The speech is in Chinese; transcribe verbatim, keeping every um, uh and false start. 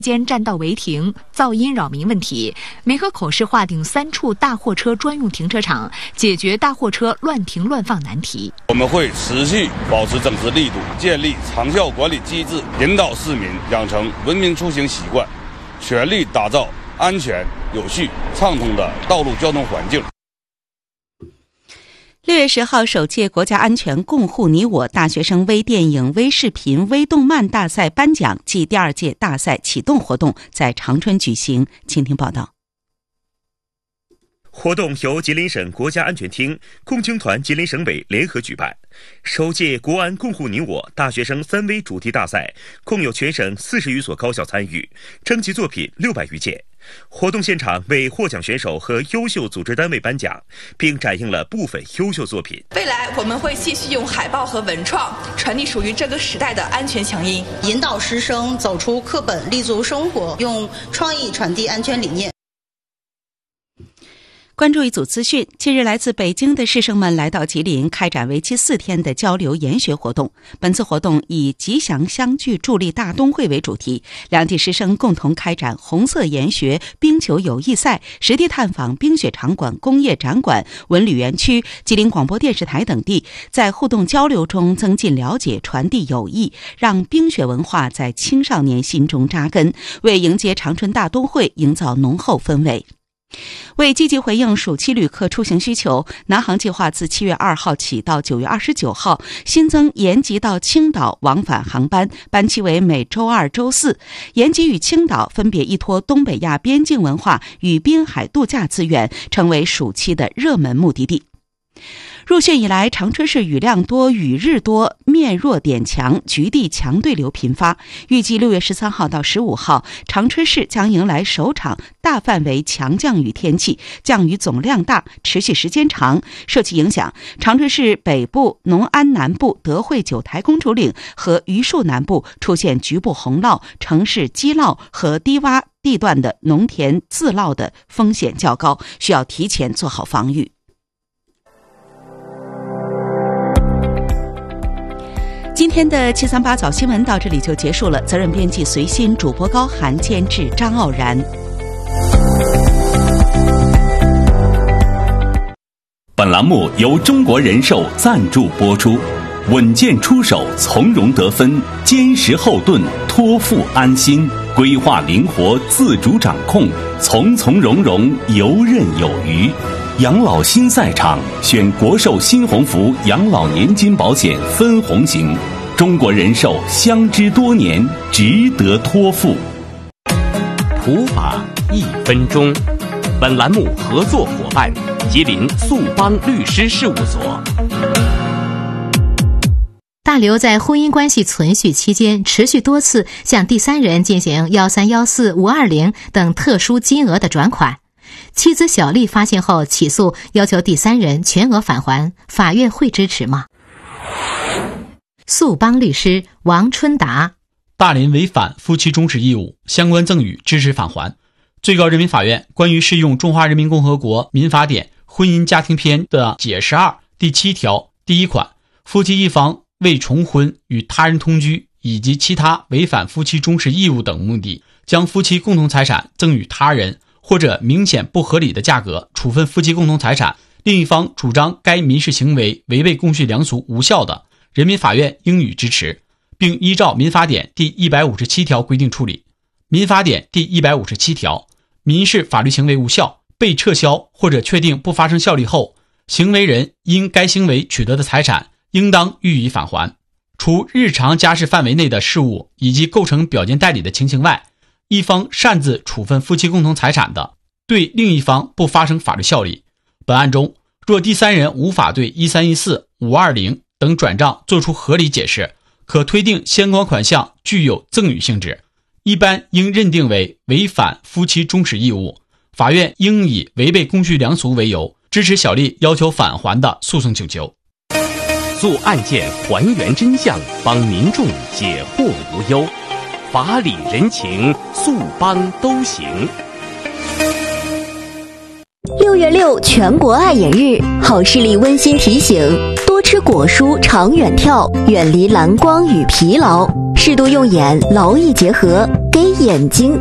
间占道违停、噪音扰民问题，梅河口市划定三处大货车专用停车场，解决大货车乱停乱放难题。 我们会持续保持整治力度，建立长效管理机制，引导市民养成文明出行习惯，全力打造安全、有序、畅通的道路交通环境。 六月十号，首届国家安全共护你我大学生微电影、微视频、微动漫大赛颁奖暨第二届大赛启动活动在长春举行。请听报道。 活动由吉林省国家安全厅、共青团吉林省委联合举办。首届国安共护你我大学生三微主题大赛共有全省四十余所高校参与，征集作品六百余件。活动现场为获奖选手和优秀组织单位颁奖，并展映了部分优秀作品。 未来我们会继续用海报和文创传递属于这个时代的安全强音， 引导师生走出课本，立足生活，用创意传递安全理念。 关注一组资讯，近日来自北京的师生们来到吉林开展为期四天的交流研学活动。本次活动以吉祥相聚助力大冬会为主题，两地师生共同开展红色研学、冰球友谊赛、实地探访冰雪场馆、工业展馆、文旅园区、吉林广播电视台等地，在互动交流中增进了解，传递友谊，让冰雪文化在青少年心中扎根，为迎接长春大冬会营造浓厚氛围。为积极回应暑期旅客出行需求，南航计划自七月二号起到九月二十九号新增延吉到青岛往返航班，班期为每周二、周四。延吉与青岛分别依托东北亚边境文化与滨海度假资源，成为暑期的热门目的地。入汛以来，长春市雨量多、雨日多、面弱点强、局地强对流频发。预计六月十三号到十五号，长春市将迎来首场大范围强降雨天气，降雨总量大，持续时间长。受其影响，长春市北部、农安南部、德惠、九台、公主岭和榆树南部出现局部洪涝、城市积涝和低洼地段的农田自涝的风险较高，需要提前做好防御。今天的七三八早新闻到这里就结束了，责任编辑随心，主播高涵，监制张傲然。 本栏目由中国人寿赞助播出，稳健出手，从容得分，坚实后盾，托付安心，规划灵活，自主掌控，从从容容，游刃有余。养老新赛场，选国寿新鸿福养老年金保险分红型，中国人寿相知多年，值得托付。 普法一分钟，本栏目合作伙伴吉林速邦律师事务所。 大刘在婚姻关系存续期间持续多次向第三人进行一三一四五二零等特殊金额的转款。妻子小丽发现后起诉，要求第三人全额返还，法院会支持吗？速邦律师王春达。 大林违反夫妻终止义务，相关赠与支持返还。最高人民法院关于适用中华人民共和国民法典婚姻家庭篇的解释二第七条第一款，夫妻一方为重婚、与他人同居以及其他违反夫妻终止义务等目的，将夫妻共同财产赠与他人，或者明显不合理的价格处分夫妻共同财产，另一方主张该民事行为违背公序良俗无效的，人民法院应予支持，并依照民法典第一百五十七条规定处理。民法典第一百五十七条，民事法律行为无效，被撤销或者确定不发生效力后，行为人因该行为取得的财产应当予以返还。除日常家事范围内的事务以及构成表见代理的情形外，一方擅自处分夫妻共同财产的，对另一方不发生法律效力。本案中，若第三人无法对一三一四五二零等转账作出合理解释，可推定相关款项具有赠与性质，一般应认定为违反夫妻终止义务，法院应以违背公序良俗为由，支持小丽要求返还的诉讼请求。 做案件还原真相，帮民众解惑无忧，法理人情，速帮都行。 六月六全国爱眼日，好视力温馨提醒：多吃果蔬，长远眺，远离蓝光与疲劳，适度用眼，劳逸结合。 给眼睛